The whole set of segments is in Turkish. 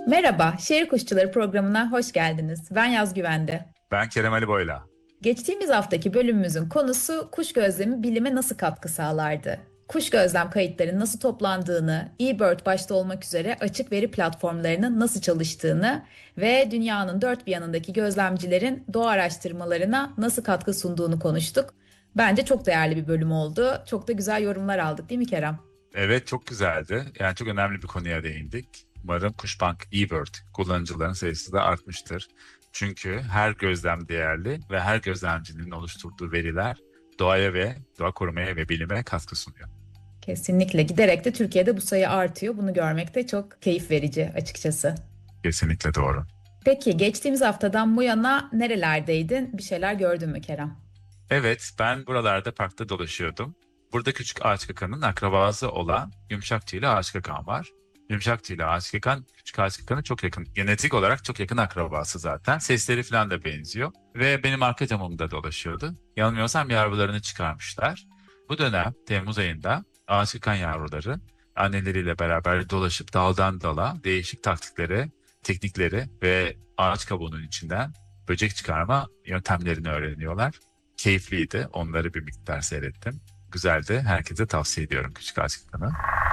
Merhaba, Şehir Kuşçuları programına hoş geldiniz. Ben Yaz Güvende. Ben Kerem Ali Boyla. Geçtiğimiz haftaki bölümümüzün konusu kuş gözlemi bilime nasıl katkı sağlardı? Kuş gözlem kayıtlarının nasıl toplandığını, eBird başta olmak üzere açık veri platformlarının nasıl çalıştığını ve dünyanın dört bir yanındaki gözlemcilerin doğa araştırmalarına nasıl katkı sunduğunu konuştuk. Bence çok değerli bir bölüm oldu. Çok da güzel yorumlar aldık, değil mi Kerem? Evet, çok güzeldi. Yani çok önemli bir konuya değindik. Umarım Kuşbank eBird kullanıcıların sayısı da artmıştır. Çünkü her gözlem değerli ve her gözlemcinin oluşturduğu veriler doğaya ve doğa korumaya ve bilime katkı sunuyor. Kesinlikle. Giderek de Türkiye'de bu sayı artıyor. Bunu görmek de çok keyif verici açıkçası. Kesinlikle doğru. Peki geçtiğimiz haftadan bu yana nerelerdeydin? Bir şeyler gördün mü Kerem? Evet, ben buralarda parkta dolaşıyordum. Burada küçük ağaç kakanın akrabası olan yumuşakçı ile ağaç kakan var. Yumuşakçı ile ağaç kakan, küçük ağaç kakanın çok yakın, genetik olarak çok yakın akrabası zaten. Sesleri falan da benziyor. Ve benim arka camımda dolaşıyordu. Yanılmıyorsam yavrularını çıkarmışlar. Bu dönem Temmuz ayında ağaç kakan yavruları anneleriyle beraber dolaşıp daldan dala değişik taktikleri, teknikleri ve ağaç kabuğunun içinden böcek çıkarma yöntemlerini öğreniyorlar. Keyifliydi. Onları bir miktar seyrettim. Güzeldi. Herkese tavsiye ediyorum Küçük Aşk Planı.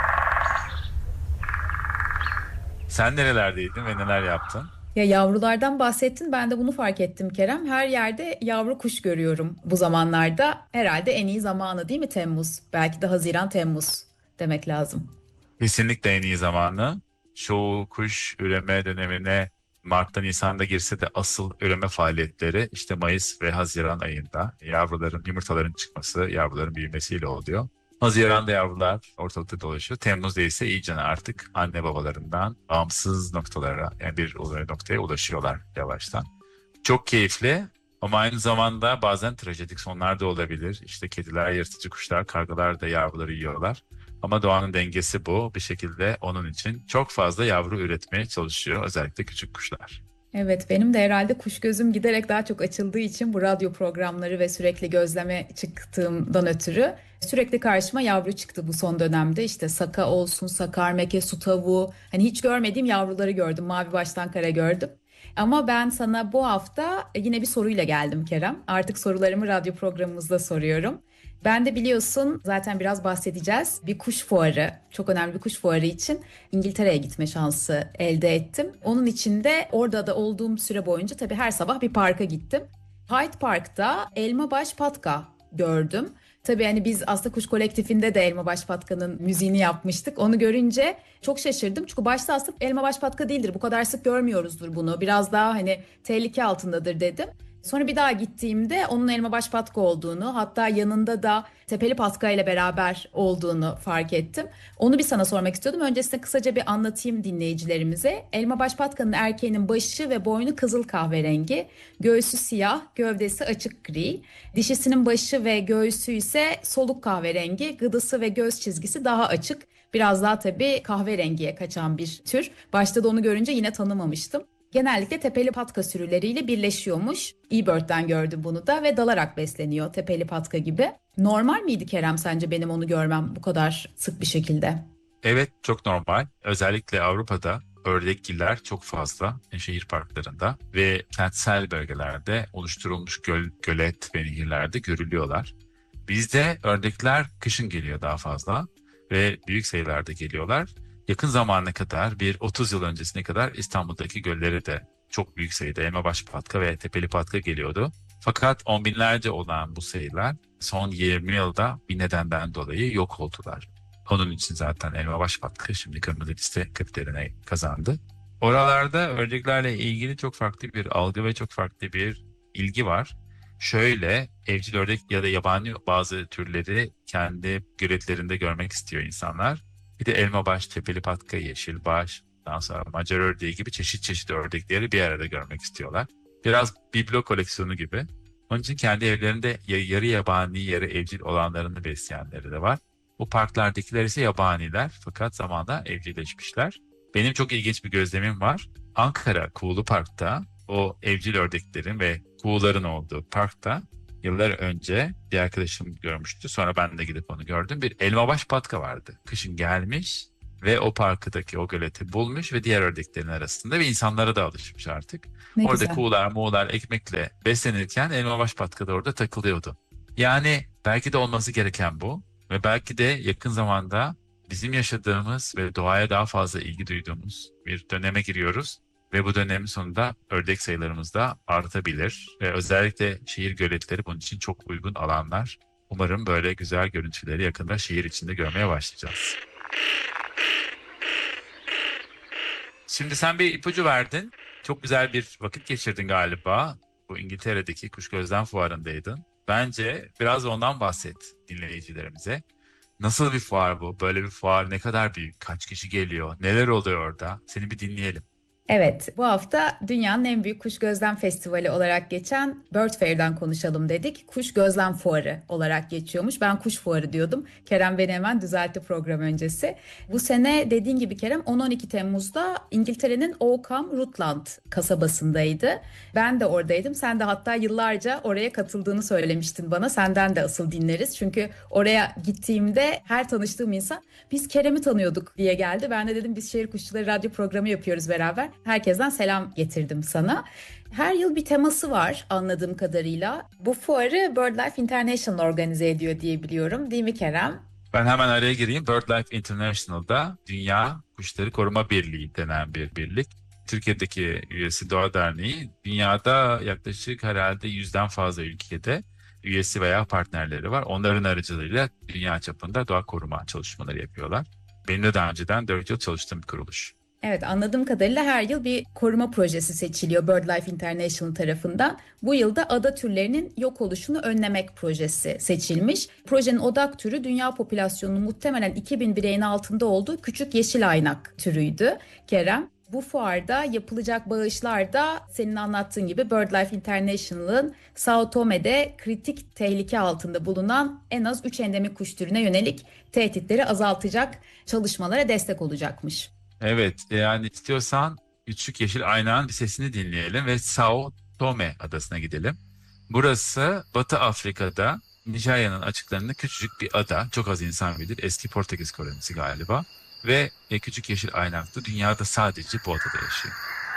Sen nerelerdeydin ve neler yaptın? Ya yavrulardan bahsettin. Ben de bunu fark ettim Kerem. Her yerde yavru kuş görüyorum bu zamanlarda. Herhalde en iyi zamanı değil mi Temmuz? Belki de Haziran Temmuz demek lazım. Kesinlikle en iyi zamanı. Çoğu kuş üreme dönemine Mart'ta Nisan'da girse de asıl üreme faaliyetleri işte Mayıs ve Haziran ayında yavruların, yumurtaların çıkması, yavruların büyümesiyle oluyor. Haziran'da yavrular ortalıkta dolaşıyor. Temmuz'da ise iyice artık anne babalarından bağımsız noktalara, yani bir noktaya ulaşıyorlar yavaştan. Çok keyifli ama aynı zamanda bazen trajedik sonlar da olabilir. İşte kediler, yırtıcı kuşlar, kargalar da yavruları yiyorlar. Ama doğanın dengesi bu. Bir şekilde onun için çok fazla yavru üretmeye çalışıyor. Özellikle küçük kuşlar. Evet, benim de herhalde kuş gözüm giderek daha çok açıldığı için bu radyo programları ve sürekli gözleme çıktığımdan ötürü sürekli karşıma yavru çıktı bu son dönemde. İşte saka olsun, sakarmeke, su tavuğu. Hani hiç görmediğim yavruları gördüm. Mavi baştan kara gördüm. Ama ben sana bu hafta yine bir soruyla geldim Kerem. Artık sorularımı radyo programımızda soruyorum. Ben de biliyorsun zaten biraz bahsedeceğiz. Bir kuş fuarı, çok önemli bir kuş fuarı için İngiltere'ye gitme şansı elde ettim. Onun için de orada da olduğum süre boyunca tabii her sabah bir parka gittim. Hyde Park'ta elmabaş patka gördüm. Tabii hani biz aslında Kuş Kolektifinde de Elmabaş Patka'nın müziğini yapmıştık. Onu görünce çok şaşırdım. Çünkü başta aslında Elmabaş Patka değildir. Bu kadar sık görmüyoruzdur bunu. Biraz daha hani tehlike altındadır dedim. Sonra bir daha gittiğimde onun Elmabaş Patka olduğunu, hatta yanında da Tepeli Patka ile beraber olduğunu fark ettim. Onu bir sana sormak istiyordum. Öncesinde kısaca bir anlatayım dinleyicilerimize. Elmabaş Patka'nın erkeğinin başı ve boynu kızıl kahverengi, göğsü siyah, gövdesi açık gri. Dişisinin başı ve göğsü ise soluk kahverengi, gıdısı ve göz çizgisi daha açık. Biraz daha tabii kahverengiye kaçan bir tür. Başta da onu görünce yine tanımamıştım. Genellikle tepeli patka sürüleriyle birleşiyormuş. eBird'den gördüm bunu da ve dalarak besleniyor tepeli patka gibi. Normal miydi Kerem sence benim onu görmem bu kadar sık bir şekilde? Evet, çok normal. Özellikle Avrupa'da ördekgiller çok fazla şehir parklarında ve kentsel bölgelerde oluşturulmuş gölet ve nehirlerde görülüyorlar. Bizde ördekler kışın geliyor daha fazla ve büyük sayılarda geliyorlar. Yakın zamana kadar bir 30 yıl öncesine kadar İstanbul'daki göllere de çok büyük sayıda elmabaş patka ve tepeli patka geliyordu. Fakat on binlerce olan bu sayılar son 20 yılda bir nedenden dolayı yok oldular. Onun için zaten elmabaş patka şimdi kırmızı liste kriterine kazandı. Oralarda ördeklerle ilgili çok farklı bir algı ve çok farklı bir ilgi var. Şöyle evcil ördek ya da yabani bazı türleri kendi göletlerinde görmek istiyor insanlar. Bir de elmabaş, tepeli patka, yeşilbaş, daha sonra Macar ördeği gibi çeşit çeşit ördekleri bir arada görmek istiyorlar. Biraz biblo koleksiyonu gibi. Onun için kendi evlerinde yarı yabani, yarı evcil olanlarını besleyenleri de var. Bu parklardakiler ise yabaniler fakat zamanla evcilleşmişler. Benim çok ilginç bir gözlemim var. Ankara Kuğulu Park'ta o evcil ördeklerin ve kuğuların olduğu parkta yıllar önce bir arkadaşım görmüştü. Sonra ben de gidip onu gördüm. Bir elmabaş patka vardı. Kışın gelmiş ve o parkıdaki o göleti bulmuş ve diğer ördeklerin arasında ve insanlara da alışmış artık. Ne Orada güzel. kuğular, muğular ekmekle beslenirken elmabaş patka da orada takılıyordu. Yani belki de olması gereken bu ve belki de yakın zamanda bizim yaşadığımız ve doğaya daha fazla ilgi duyduğumuz bir döneme giriyoruz. Ve bu dönemin sonunda ördek sayılarımız da artabilir. Ve özellikle şehir göletleri bunun için çok uygun alanlar. Umarım böyle güzel görüntüleri yakında şehir içinde görmeye başlayacağız. Şimdi sen bir ipucu verdin. Çok güzel bir vakit geçirdin galiba. Bu İngiltere'deki Kuş Gözlem Fuarı'ndaydın. Bence biraz ondan bahset dinleyicilerimize. Nasıl bir fuar bu? Böyle bir fuar ne kadar büyük? Kaç kişi geliyor? Neler oluyor orada? Seni bir dinleyelim. Evet, bu hafta dünyanın en büyük kuş gözlem festivali olarak geçen Bird Fair'den konuşalım dedik. Kuş gözlem fuarı olarak geçiyormuş. Ben kuş fuarı diyordum. Kerem beni hemen düzeltti program öncesi. Bu sene dediğin gibi Kerem 10-12 Temmuz'da İngiltere'nin Oakham Rutland kasabasındaydı. Ben de oradaydım. Sen de hatta yıllarca oraya katıldığını söylemiştin bana. Senden de asıl dinleriz. Çünkü oraya gittiğimde her tanıştığım insan biz Kerem'i tanıyorduk diye geldi. Ben de dedim biz Şehir Kuşçuları radyo programı yapıyoruz beraber. Herkesten selam getirdim sana. Her yıl bir teması var anladığım kadarıyla. Bu fuarı BirdLife International organize ediyor diye biliyorum. Değil mi Kerem? Ben hemen araya gireyim. BirdLife International'da Dünya Kuşları Koruma Birliği denen bir birlik. Türkiye'deki üyesi Doğa Derneği dünyada yaklaşık herhalde 100'den fazla ülkede üyesi veya partnerleri var. Onların aracılığıyla dünya çapında doğa koruma çalışmaları yapıyorlar. Benim de daha önceden 4 yıl çalıştığım bir kuruluş. Evet, anladığım kadarıyla her yıl bir koruma projesi seçiliyor BirdLife International tarafından. Bu yılda ada türlerinin yok oluşunu önlemek projesi seçilmiş. Projenin odak türü dünya popülasyonunun muhtemelen 2000 bireyin altında olduğu küçük yeşil aynak türüydü Kerem. Bu fuarda yapılacak bağışlar da senin anlattığın gibi BirdLife International'ın Sao Tome'de kritik tehlike altında bulunan en az 3 endemik kuş türüne yönelik tehditleri azaltacak çalışmalara destek olacakmış. Evet, yani istiyorsan Küçük Yeşil Aynağın bir sesini dinleyelim ve Sao Tome adasına gidelim. Burası Batı Afrika'da Nijerya'nın açıklarında küçücük bir ada. Çok az insan bilir. Eski Portekiz kolonisi galiba. Ve Küçük Yeşil Aynaklı dünyada sadece bu adada yaşıyor.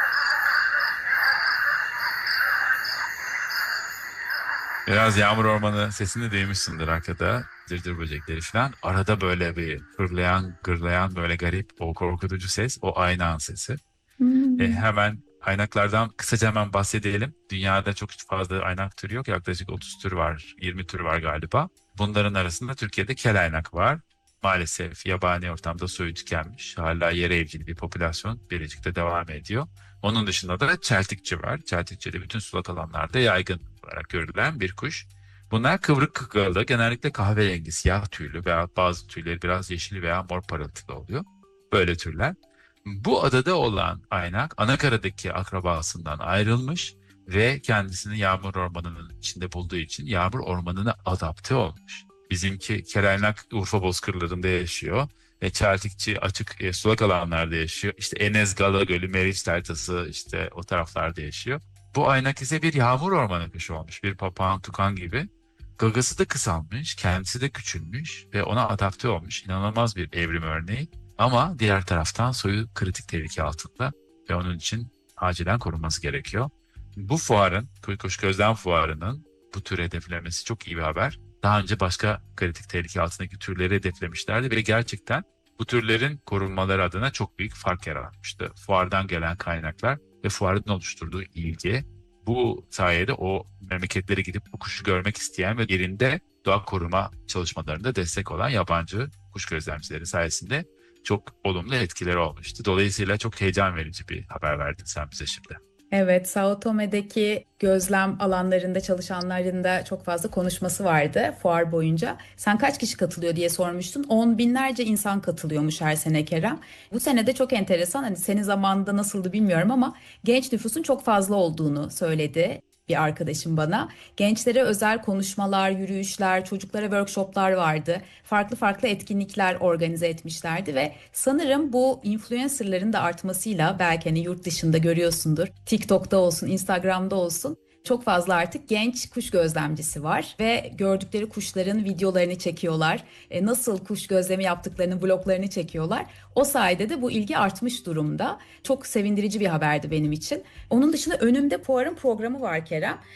Biraz yağmur ormanı sesini duymuşsundur arkada. Dırdır böcekleri falan. Arada böyle bir hırlayan, gırlayan böyle garip o korkutucu ses. O aynağın sesi. Hmm. Hemen aynaklardan kısaca hemen bahsedelim. Dünyada çok fazla aynak türü yok. Yaklaşık 30 tür var, 20 tür var galiba. Bunların arasında Türkiye'de kel aynak var. Maalesef yabani ortamda soyu tükenmiş. Hala yere evcil bir popülasyon Bilecik'te devam ediyor. Onun dışında da çeltikçi var. Çeltikçi de bütün sulak alanlarda yaygın olarak görülen bir kuş. Bunlar kıvrık kıkırdalı, genellikle kahverengi, siyah tüylü veya bazı tüyleri biraz yeşil veya mor parıltılı oluyor. Böyle türler. Bu adada olan aynak Anakara'daki akrabasından ayrılmış ve kendisini yağmur ormanının içinde bulduğu için yağmur ormanına adapte olmuş. Bizimki kelaynak Urfa bozkırlarında yaşıyor ve çeltikçi açık sulak alanlarda yaşıyor. İşte Enes Gala Gölü, Meriç Deltası işte o taraflarda yaşıyor. Bu aynak ise bir yağmur ormanı kuşu olmuş. Bir papağan tukan gibi. Gagası da kısalmış, kendisi de küçülmüş ve ona adapte olmuş. İnanılmaz bir evrim örneği. Ama diğer taraftan soyu kritik tehlike altında ve onun için acilen korunması gerekiyor. Bu fuarın, Kuş Gözlem Fuarı'nın bu tür hedeflemesi çok iyi bir haber. Daha önce başka kritik tehlike altındaki türleri hedeflemişlerdi ve gerçekten bu türlerin korunmaları adına çok büyük fark yaratmıştı. Fuardan gelen kaynaklar ve fuarın oluşturduğu ilgi bu sayede o memleketlere gidip bu kuşu görmek isteyen ve yerinde doğa koruma çalışmalarında destek olan yabancı kuş gözlemcileri sayesinde çok olumlu etkileri olmuştu. Dolayısıyla çok heyecan verici bir haber verdin sen bize şimdi. Evet, Sao Tome'deki gözlem alanlarında çalışanların da çok fazla konuşması vardı fuar boyunca. Sen kaç kişi katılıyor diye sormuştun. 10 binlerce insan katılıyormuş her sene Kerem. Bu sene de çok enteresan. Hani senin zamanında nasıldı bilmiyorum ama genç nüfusun çok fazla olduğunu söyledi bir arkadaşım bana. Gençlere özel konuşmalar, yürüyüşler, çocuklara workshoplar vardı. Farklı farklı etkinlikler organize etmişlerdi ve sanırım bu influencerların da artmasıyla belki hani yurt dışında görüyorsundur. TikTok'ta olsun, Instagram'da olsun. Çok fazla artık genç kuş gözlemcisi var ve gördükleri kuşların videolarını çekiyorlar. Nasıl kuş gözlemi yaptıklarını, vloglarını çekiyorlar. O sayede de bu ilgi artmış durumda. Çok sevindirici bir haberdi benim için. Onun dışında önümde Fuar'ın programı var Kerem.